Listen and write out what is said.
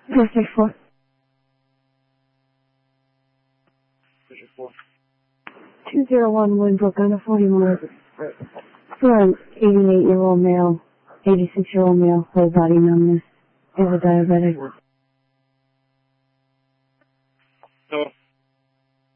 District 4. District 4. 201 Woodbrook on a 41. For an 88-year-old male, 86-year-old male, whole body numbness, is a diabetic.